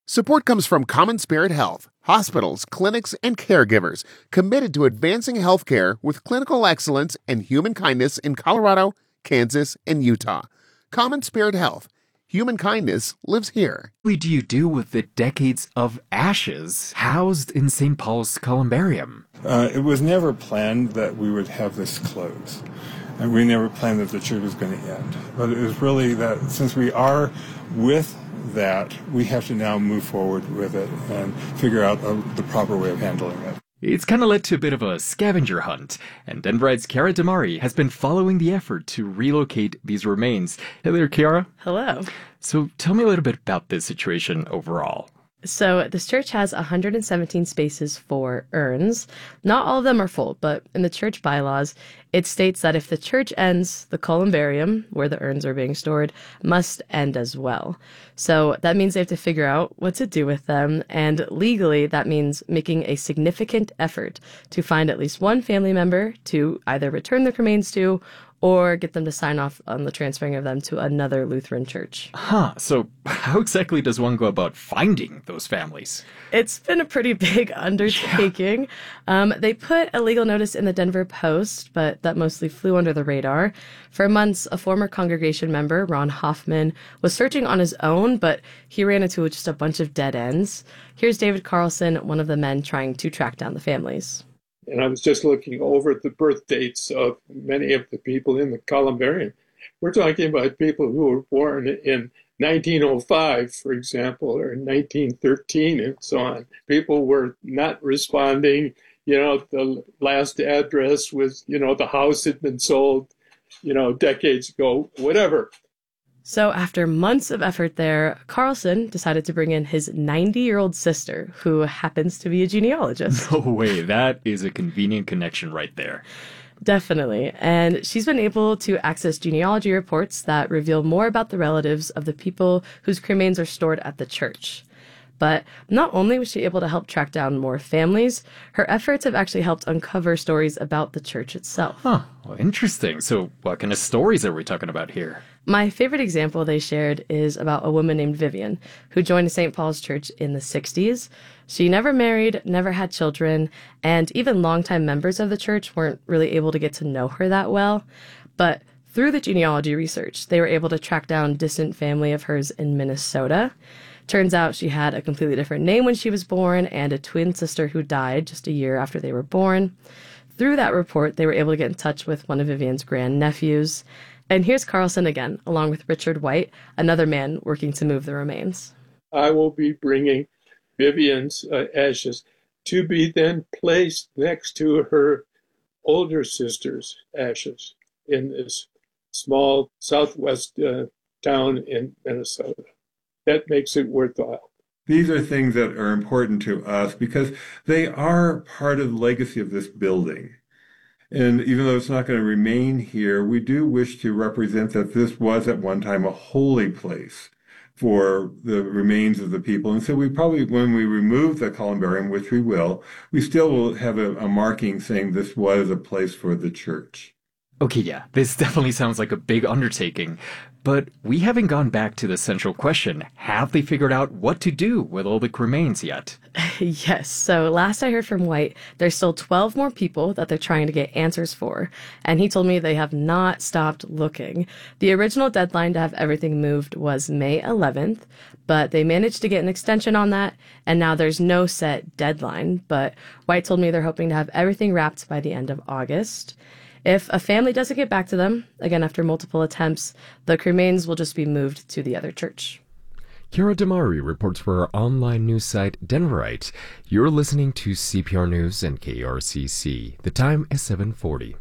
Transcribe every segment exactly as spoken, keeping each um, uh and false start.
Support comes from Common Spirit Health, hospitals, clinics, and caregivers committed to advancing healthcare with clinical excellence and human kindness in Colorado, Kansas, and Utah. Common Spirit Health. Human kindness lives here. What do you do with the decades of ashes housed in Saint Paul's Columbarium? Uh, it was never planned that we would have this close. And we never planned that the church was going to end. But it was really that since we are with that, we have to now move forward with it and figure out a, the proper way of handling it. It's kind of led to a bit of a scavenger hunt, and Denverite's Chiara Damari has been following the effort to relocate these remains. Hey there, Chiara. Hello. So tell me a little bit about this situation overall. So this church has one hundred seventeen spaces for urns. Not all of them are full, but in the church bylaws, it states that if the church ends, the columbarium, where the urns are being stored, must end as well. So that means they have to figure out what to do with them, and legally that means making a significant effort to find at least one family member to either return the remains to or get them to sign off on the transferring of them to another Lutheran church. Huh, so how exactly does one go about finding those families? It's been a pretty big undertaking. Yeah. Um, they put a legal notice in the Denver Post, but that mostly flew under the radar. For months, a former congregation member, Ron Hoffman, was searching on his own, but he ran into just a bunch of dead ends. Here's David Carlson, one of the men trying to track down the families. And I was just looking over the birth dates of many of the people in the columbarium. We're talking about people who were born in nineteen oh five, for example, or nineteen thirteen and so on. People were not responding. You know, the last address was, you know, the house had been sold, you know, decades ago, whatever. So after months of effort there, Carlson decided to bring in his ninety-year-old sister, who happens to be a genealogist. No way, that is a convenient connection right there. Definitely. And she's been able to access genealogy reports that reveal more about the relatives of the people whose cremains are stored at the church. But not only was she able to help track down more families, her efforts have actually helped uncover stories about the church itself. Huh, well, interesting. So what kind of stories are we talking about here? My favorite example they shared is about a woman named Vivian, who joined Saint Paul's Church in the sixties. She never married, never had children, and even longtime members of the church weren't really able to get to know her that well. But through the genealogy research, they were able to track down a distant family of hers in Minnesota. Turns out she had a completely different name when she was born and a twin sister who died just a year after they were born. Through that report, they were able to get in touch with one of Vivian's grandnephews. And here's Carlson again, along with Richard White, another man working to move the remains. I will be bringing Vivian's uh, ashes to be then placed next to her older sister's ashes in this small southwest uh, town in Minnesota. That makes it worthwhile. These are things that are important to us because they are part of the legacy of this building. And even though it's not going to remain here, we do wish to represent that this was at one time a holy place for the remains of the people. And so we probably, when we remove the columbarium, which we will, we still will have a, a marking saying this was a place for the church. Okay, yeah, this definitely sounds like a big undertaking. But we haven't gone back to the central question. Have they figured out what to do with all the remains yet? Yes. So last I heard from White, there's still twelve more people that they're trying to get answers for. And he told me they have not stopped looking. The original deadline to have everything moved was May eleventh, but they managed to get an extension on that. And now there's no set deadline. But White told me they're hoping to have everything wrapped by the end of August. If a family doesn't get back to them, again after multiple attempts, the remains will just be moved to the other church. Chiara Damari reports for our online news site Denverite. You're listening to C P R News and K R C C. The time is seven forty.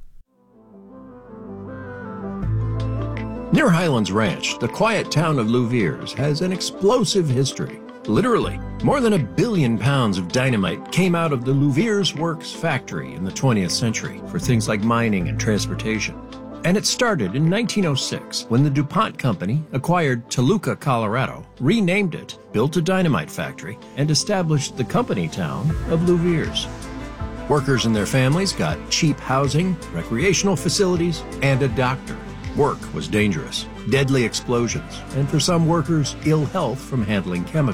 Near Highlands Ranch, the quiet town of Louviers has an explosive history. Literally, more than a billion pounds of dynamite came out of the Louviers Works factory in the twentieth century for things like mining and transportation. And it started in nineteen oh six when the DuPont Company acquired Toluca, Colorado, renamed it, built a dynamite factory, and established the company town of Louviers. Workers and their families got cheap housing, recreational facilities, and a doctor. Work was dangerous, deadly explosions, and for some workers, ill health from handling chemicals.